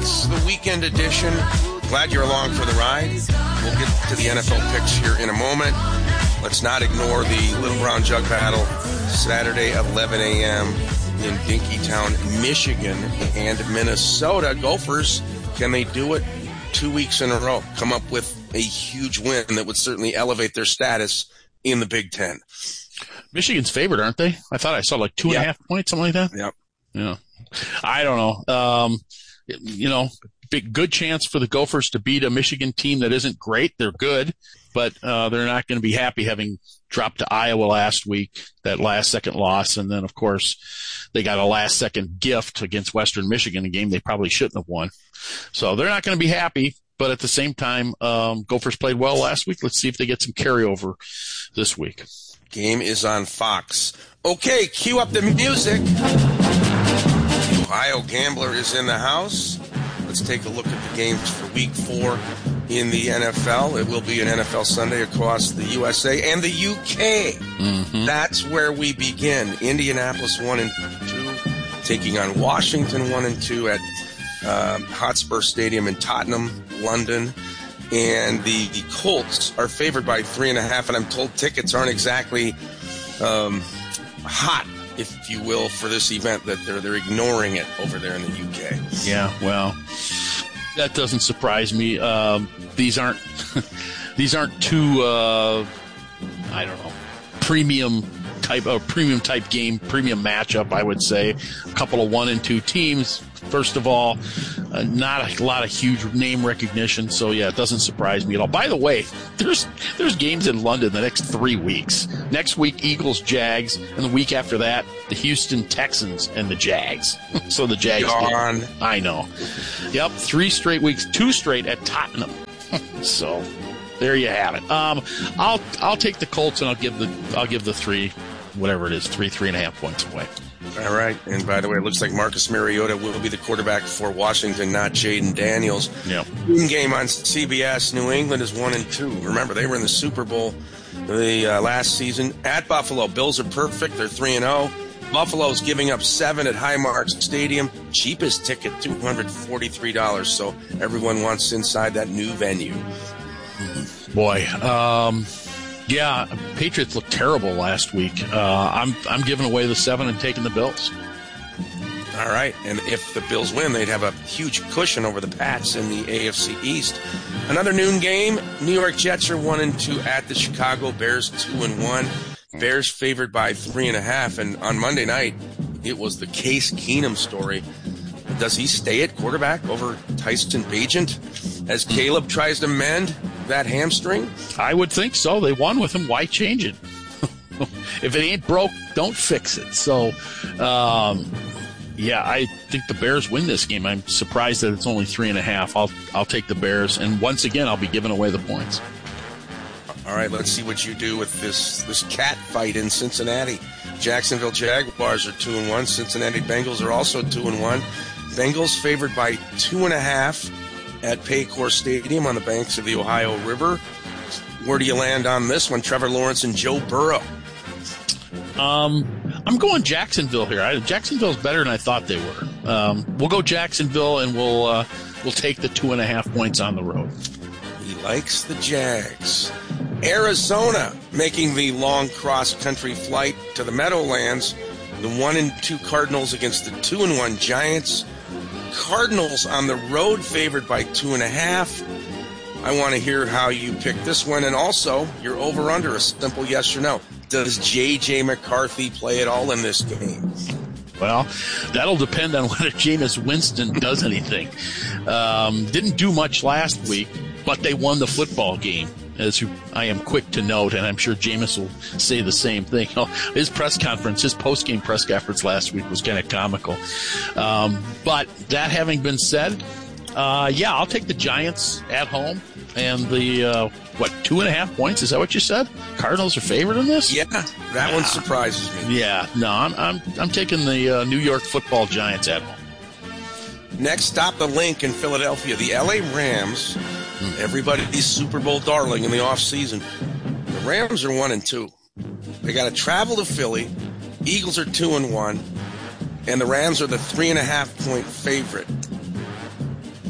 It's the weekend edition. Glad you're along for the ride. We'll get to the NFL picks here in a moment. Let's not ignore the Little Brown Jug Battle, Saturday, 11 a.m. in Dinkytown, Michigan and Minnesota. Gophers, can they do it 2 weeks in a row? Come up with a huge win that would certainly elevate their status in the Big Ten. Michigan's favored, aren't they? I thought I saw like 2.5 points, something like that. Yep. Yeah. I don't know. Good chance for the Gophers to beat a Michigan team that isn't great. They're good, but they're not going to be happy having dropped to Iowa last week, that last-second loss. And then, of course, they got a last-second gift against Western Michigan, a game they probably shouldn't have won. So they're not going to be happy, but at the same time, Gophers played well last week. Let's see if they get some carryover this week. Game is on Fox. Okay, cue up the music. Ohio Gambler is in the house. Let's take a look at the games for Week 4 in the NFL. It will be an NFL Sunday across the USA and the UK. Mm-hmm. That's where we begin. Indianapolis 1-2, taking on Washington 1-2 at Hotspur Stadium in Tottenham, London. And the Colts are favored by 3.5, and I'm told tickets aren't exactly hot, if you will, for this event, that they're ignoring it over there in the UK. Yeah, well, that doesn't surprise me. These aren't two I don't know, premium type game, premium matchup, I would say. A couple of 1-2 teams. First of all, not a lot of huge name recognition, so yeah, it doesn't surprise me at all. By the way, there's games in London the next 3 weeks. Next week, Eagles, Jags, and the week after that, the Houston Texans and the Jags. So the Jags Yawn. game. I know. Yep, 3 straight weeks, 2 straight at Tottenham. So there you have it. I'll take the Colts and I'll give the 3, whatever it is, 3.5 points away. All right. And by the way, it looks like Marcus Mariota will be the quarterback for Washington, not Jaden Daniels. Yeah. Game on CBS. New England is 1-2. Remember, they were in the Super Bowl the last season at Buffalo. Bills are perfect. They're 3-0. Buffalo's giving up 7 at Highmark Stadium. Cheapest ticket, $243. So everyone wants inside that new venue. Boy, yeah, Patriots looked terrible last week. I'm giving away the 7 and taking the Bills. All right, and if the Bills win, they'd have a huge cushion over the Pats in the AFC East. Another noon game, New York Jets are 1-2 at the Chicago Bears, 2-1. Bears favored by 3.5, and on Monday night, it was the Case Keenum story. Does he stay at quarterback over Tyson Bagent as Caleb tries to mend that hamstring? I would think so. They won with him. Why change it? If it ain't broke, don't fix it. So, yeah, I think the Bears win this game. I'm surprised that it's only 3.5. I'll take the Bears, and once again, I'll be giving away the points. All right, let's see what you do with this cat fight in Cincinnati. Jacksonville Jaguars are 2-1. Cincinnati Bengals are also 2-1. Bengals favored by 2.5 at Paycor Stadium on the banks of the Ohio River. Where do you land on this one? Trevor Lawrence and Joe Burrow. I'm going Jacksonville here. Jacksonville's better than I thought they were. We'll go Jacksonville, and we'll take the 2.5 points on the road. He likes the Jags. Arizona making the long cross-country flight to the Meadowlands. The 1-2 Cardinals against the 2-1 Giants. Cardinals on the road favored by 2.5. I want to hear how you pick this one, and also your over-under, a simple yes or no. Does J.J. McCarthy play at all in this game? Well, that'll depend on whether Jameis Winston does anything. Didn't do much last week, but they won the football game, as I am quick to note, and I'm sure Jameis will say the same thing. His post-game press conference last week was kind of comical. But that having been said, yeah, I'll take the Giants at home, and the 2.5 points? Is that what you said? Cardinals are favored in this? Yeah, that one surprises me. Yeah, no, I'm taking the New York Football Giants at home. Next stop, the Link in Philadelphia. The L.A. Rams, everybody's Super Bowl darling in the offseason. The Rams are 1-2. They got to travel to Philly. Eagles are 2-1, and the Rams are the 3.5 point favorite.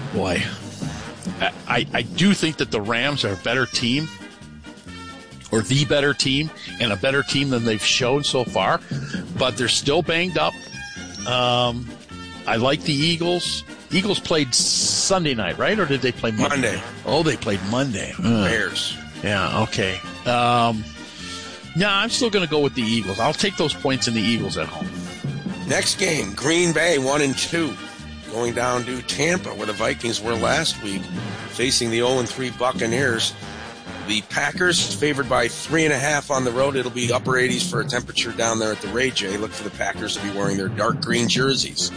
Boy, I do think that the Rams are a better team, or the better team, and a better team than they've shown so far, but they're still banged up. I like the Eagles. Eagles played Sunday night, right? Or did they play Monday? Oh, they played Monday. Bears. Yeah, okay. I'm still going to go with the Eagles. I'll take those points in the Eagles at home. Next game, Green Bay 1-2. Going down to Tampa, where the Vikings were last week, facing the 0-3 Buccaneers. The Packers favored by 3.5 on the road. It'll be upper 80s for a temperature down there at the Ray J. Look for the Packers to be wearing their dark green jerseys.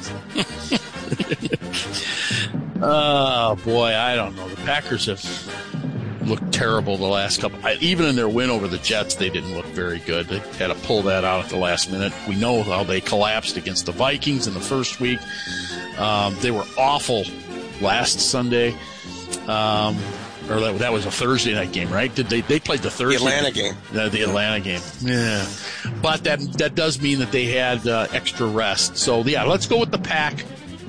Oh, boy, I don't know. The Packers have looked terrible the last couple. Even in their win over the Jets, they didn't look very good. They had to pull that out at the last minute. We know how they collapsed against the Vikings in the first week. They were awful last Sunday. Or that was a Thursday night game, right? They played the Thursday? The Atlanta game. The Atlanta game. Yeah. But that does mean that they had extra rest. So, yeah, let's go with the Pack.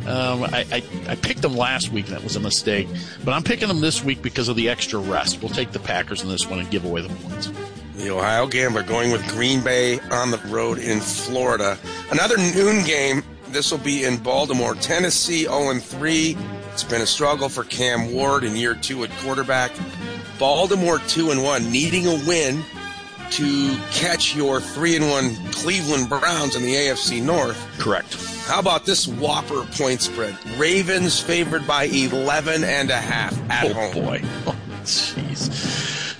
I picked them last week. That was a mistake. But I'm picking them this week because of the extra rest. We'll take the Packers in this one and give away the points. The Ohio Gambler going with Green Bay on the road in Florida. Another noon game. This will be in Baltimore. Tennessee 0-3. It's been a struggle for Cam Ward in year 2 at quarterback. Baltimore 2-1, needing a win to catch your 3-1 Cleveland Browns in the AFC North. Correct. How about this whopper point spread? Ravens favored by 11.5 at home. Oh, boy. Oh, jeez.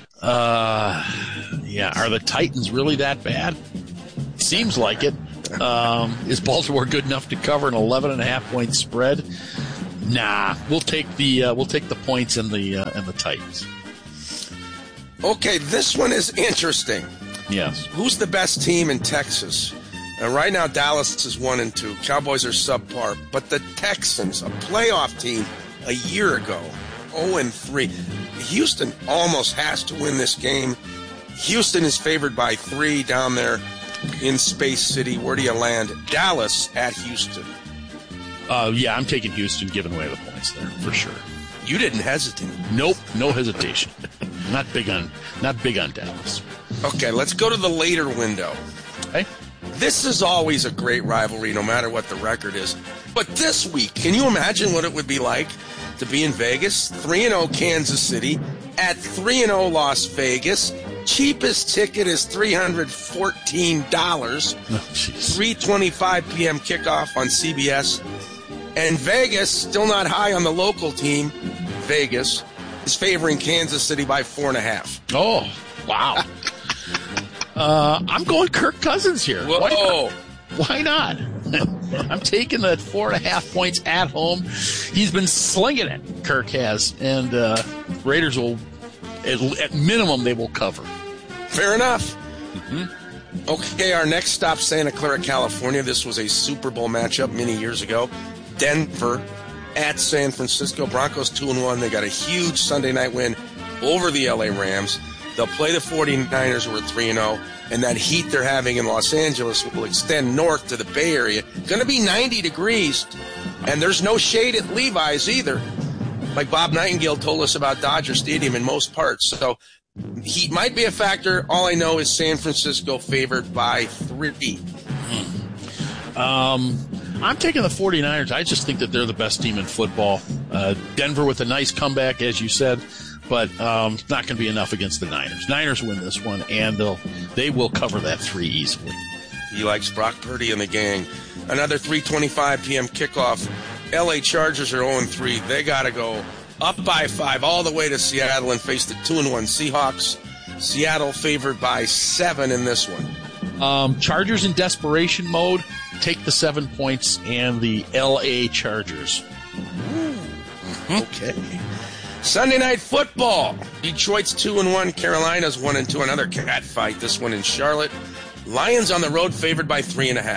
Yeah, are the Titans really that bad? Seems like it. Is Baltimore good enough to cover an 11.5 point spread? Nah, we'll take the points and the Titans. Okay, this one is interesting. Yes. Who's the best team in Texas? Right now, Dallas is 1-2. Cowboys are subpar, but the Texans, a playoff team a year ago, 0-3. Houston almost has to win this game. Houston is favored by 3 down there in Space City. Where do you land? Dallas at Houston. Yeah, I'm taking Houston, giving away the points there for sure. You didn't hesitate. Nope, no hesitation. Not big on Dallas. Okay, let's go to the later window. Hey, this is always a great rivalry, no matter what the record is. But this week, can you imagine what it would be like to be in Vegas? 3-0 Kansas City at 3-0 Las Vegas. Cheapest ticket is $314. oh, 3:25 p.m. kickoff on CBS. And Vegas, still not high on the local team. Vegas is favoring Kansas City by 4.5. Oh, wow. I'm going Kirk Cousins here. Whoa. Why not? I'm taking the 4.5 points at home. He's been slinging it, Kirk has. And Raiders will, at minimum, they will cover. Fair enough. Mm-hmm. Okay, our next stop, Santa Clara, California. This was a Super Bowl matchup many years ago. Denver at San Francisco. Broncos 2-1. They got a huge Sunday night win over the LA Rams. They'll play the 49ers, who are 3-0, and that heat they're having in Los Angeles will extend north to the Bay Area. Going to be 90 degrees, and there's no shade at Levi's either, like Bob Nightingale told us about Dodger Stadium in most parts. So heat might be a factor. All I know is San Francisco favored by 3. I'm taking the 49ers. I just think that they're the best team in football. Denver with a nice comeback, as you said, but it's not going to be enough against the Niners. Niners win this one, and they will cover that 3 easily. He likes Brock Purdy and the gang. Another 3:25 p.m. kickoff. L.A. Chargers are 0-3. They got to go up by 5 all the way to Seattle and face the 2-1 Seahawks. Seattle favored by 7 in this one. Chargers in desperation mode. Take the 7 points and the L.A. Chargers. Okay. Sunday Night Football. Detroit's 2-1. Carolina's 1-2. Another cat fight. This one in Charlotte. Lions on the road favored by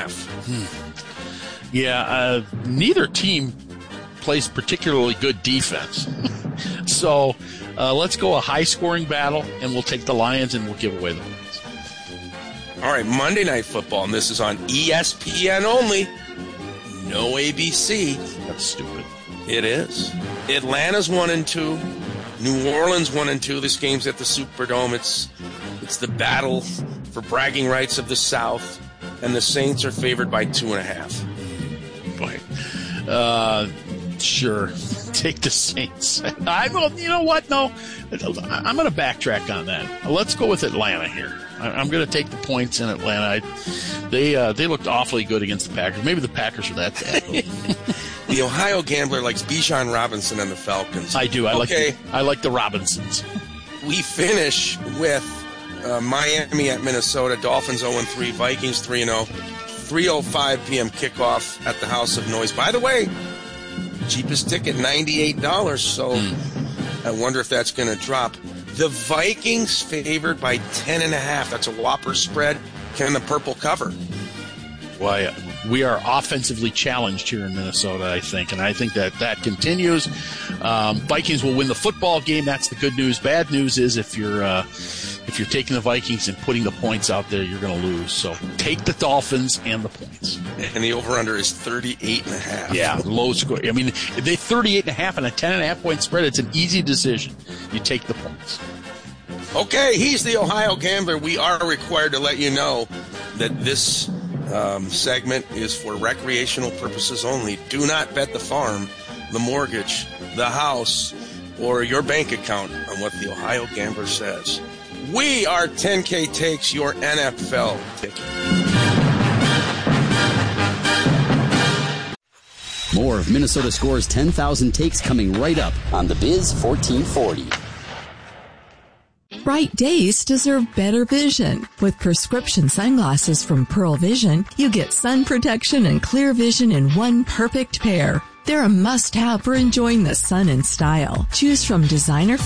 3.5. Yeah, neither team plays particularly good defense. So let's go a high-scoring battle, and we'll take the Lions, and we'll give away the points. All right, Monday Night Football, and this is on ESPN only. No ABC. That's stupid. It is. Atlanta's 1-2. New Orleans 1-2. This game's at the Superdome. It's the battle for bragging rights of the South, and the Saints are favored by 2.5. Boy, sure. Take the Saints. You know what? No, I'm going to backtrack on that. Let's go with Atlanta here. I'm going to take the points in Atlanta. They looked awfully good against the Packers. Maybe the Packers are that bad. The Ohio Gambler likes Bijan Robinson and the Falcons. I do. I like the Robinsons. We finish with Miami at Minnesota. Dolphins 0-3. Vikings 3-0. 3:05 p.m. kickoff at the House of Noise. By the way, cheapest ticket, $98. So I wonder if that's going to drop. The Vikings favored by 10.5. That's a whopper spread. Can the purple cover? Why, we are offensively challenged here in Minnesota, I think, and I think that continues. Vikings will win the football game. That's the good news. Bad news is if you're taking the Vikings and putting the points out there, you're going to lose. So take the Dolphins and the points. And the over/under is 38.5. Yeah, low score. I mean, if they 38.5 and a 10.5 point spread, it's an easy decision. You take the points. Okay, he's the Ohio Gambler. We are required to let you know that this segment is for recreational purposes only. Do not bet the farm, the mortgage, the house, or your bank account on what the Ohio Gambler says. We are 10K Takes, your NFL ticket. More of Minnesota Score's 10,000 takes coming right up on the Biz 1440. Bright days deserve better vision. With prescription sunglasses from Pearl Vision, you get sun protection and clear vision in one perfect pair. They're a must-have for enjoying the sun in style. Choose from designer